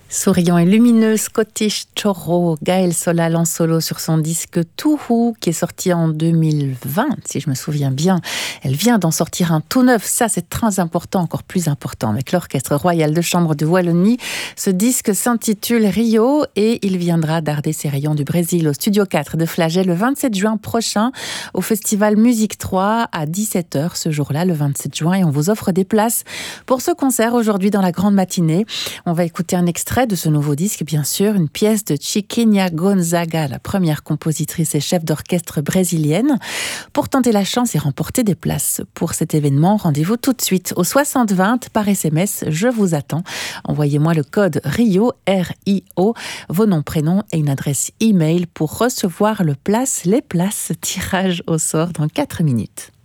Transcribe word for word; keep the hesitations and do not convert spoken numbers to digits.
Souriant et lumineux, Scottish Choro, Gaël Solal en solo sur son disque Too Who, qui est sorti en deux mille vingt, si je me souviens bien. Elle vient d'en sortir un tout neuf, ça c'est très important, encore plus important, avec l'Orchestre Royal de Chambre de Wallonie. Ce disque s'intitule Rio et il viendra darder ses rayons du Brésil au Studio quatre de Flagey le vingt-sept juin prochain, au Festival Musique trois à dix-sept heures ce jour-là, le vingt-sept juin, et on vous offre des places pour ce concert aujourd'hui dans la grande matinée. On va écouter un extrait de ce nouveau disque, bien sûr, une pièce de Chiquinha Gonzaga, la première compositrice et chef d'orchestre brésilienne. Pour tenter la chance et remporter des places pour cet événement, rendez-vous tout de suite au soixante vingt par S M S. Je vous attends. Envoyez-moi le code RIO, R I O, vos noms, prénoms et une adresse e-mail pour recevoir le place, les places, tirage au sort dans quatre minutes.